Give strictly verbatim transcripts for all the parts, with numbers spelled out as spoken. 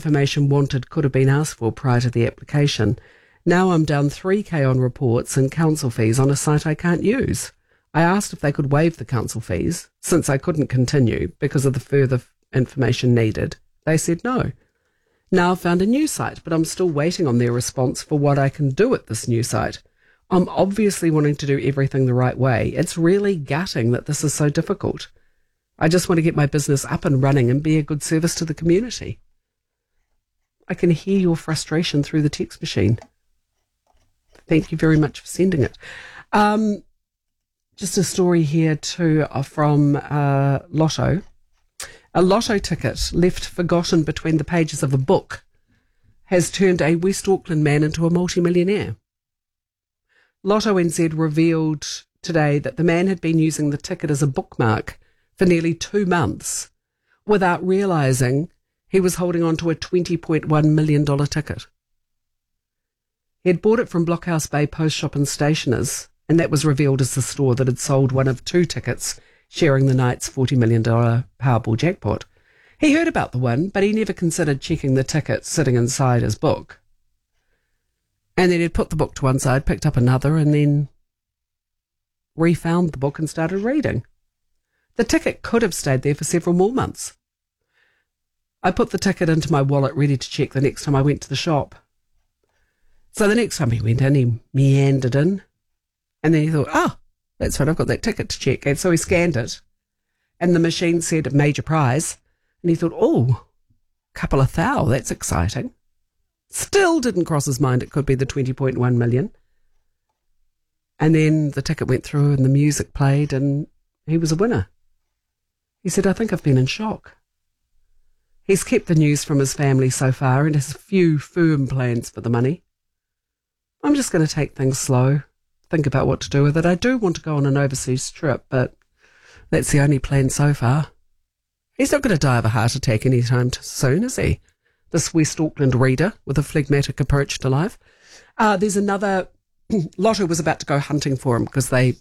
information wanted could have been asked for prior to the application. Now I'm down three K on reports and council fees on a site I can't use. I asked if they could waive the council fees, since I couldn't continue because of the further information needed. They said no. Now I've found a new site, but I'm still waiting on their response for what I can do at this new site. I'm obviously wanting to do everything the right way. It's really gutting that this is so difficult. I just want to get my business up and running and be a good service to the community. I can hear your frustration through the text machine. Thank you very much for sending it. Um, just a story here too uh, from uh, Lotto. A lotto ticket left forgotten between the pages of a book has turned a West Auckland man into a multimillionaire. Lotto N Z revealed today that the man had been using the ticket as a bookmark for nearly two months without realising he was holding on to a twenty point one million dollars ticket. He had bought it from Blockhouse Bay Post Shop and Stationers, and that was revealed as the store that had sold one of two tickets sharing the night's forty million dollars Powerball jackpot. He heard about the one, but he never considered checking the ticket sitting inside his book. And then he'd put the book to one side, picked up another, and then refound the book and started reading. The ticket could have stayed there for several more months. I put the ticket into my wallet ready to check the next time I went to the shop. So the next time he went in, he meandered in, and then he thought, oh, that's right, I've got that ticket to check. And so he scanned it, and the machine said major prize, and he thought, oh, couple of thou, that's exciting. Still didn't cross his mind it could be the twenty point one million. And then the ticket went through and the music played and he was a winner. He said, I think I've been in shock. He's kept the news from his family so far and has a few firm plans for the money. I'm just going to take things slow, think about what to do with it. I do want to go on an overseas trip, but that's the only plan so far. He's not going to die of a heart attack anytime soon, is he? This West Auckland reader with a phlegmatic approach to life. Uh, there's another... Lotto was about to go hunting for him because they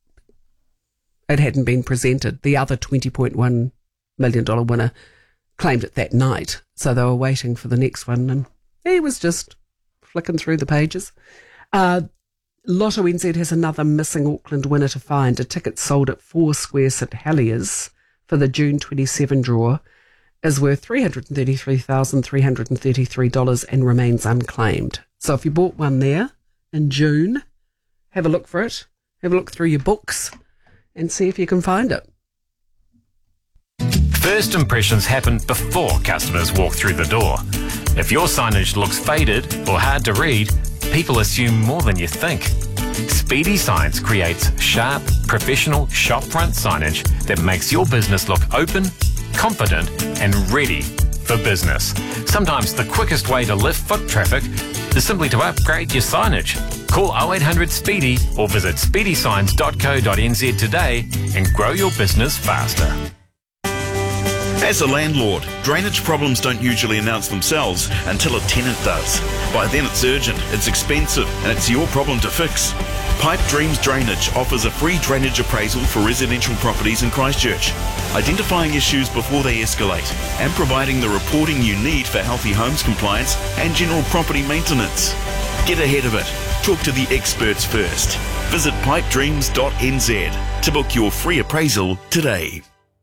it hadn't been presented. The other twenty point one million dollars winner claimed it that night, so they were waiting for the next one, and he was just flicking through the pages. Uh, Lotto N Z has another missing Auckland winner to find. A ticket sold at Four Square St Heliers for the June twenty-seventh draw is worth three hundred thirty-three thousand three hundred thirty-three dollars and remains unclaimed. So if you bought one there in June, have a look for it, have a look through your books and see if you can find it. First impressions happen before customers walk through the door. If your signage looks faded or hard to read, people assume more than you think. Speedy Signs creates sharp, professional shopfront signage that makes your business look open, confident and ready for business. Sometimes the quickest way to lift foot traffic is simply to upgrade your signage. Call oh eight hundred SPEEDY or visit speedy signs dot co dot n z today and grow your business faster. As a landlord, drainage problems don't usually announce themselves until a tenant does. By then it's urgent, it's expensive, and it's your problem to fix. Pipe Dreams Drainage offers a free drainage appraisal for residential properties in Christchurch, identifying issues before they escalate, and providing the reporting you need for healthy homes compliance and general property maintenance. Get ahead of it. Talk to the experts first. Visit pipe dreams dot n z to book your free appraisal today.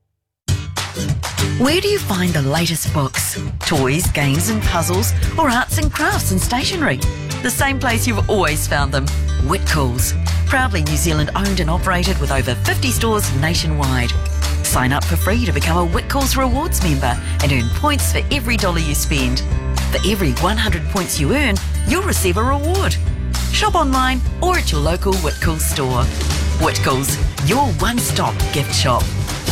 Where do you find the latest books, toys, games and puzzles, or arts and crafts and stationery? The same place you've always found them, Whitcoulls. Proudly New Zealand owned and operated with over fifty stores nationwide. Sign up for free to become a Whitcoulls Rewards member and earn points for every dollar you spend. For every one hundred points you earn, you'll receive a reward. Shop online or at your local Whitcoulls store. Whitcoulls, your one-stop gift shop.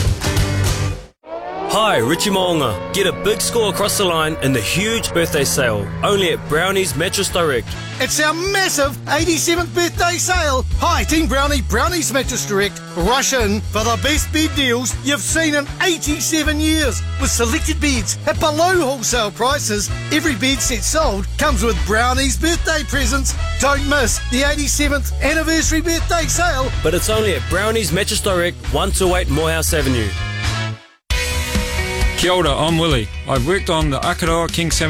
Hi, Richie Moonga. Get a big score across the line in the huge birthday sale, only at Brownie's Mattress Direct. It's our massive eighty-seventh birthday sale. Hi, Team Brownie, Brownie's Mattress Direct. Rush in for the best bed deals you've seen in eighty-seven years. With selected beds at below wholesale prices, every bed set sold comes with Brownie's birthday presents. Don't miss the eighty-seventh anniversary birthday sale. But it's only at Brownie's Mattress Direct, one two eight Morehouse Avenue. Kia ora, I'm Willie. I've worked on the Akaroa King Salmon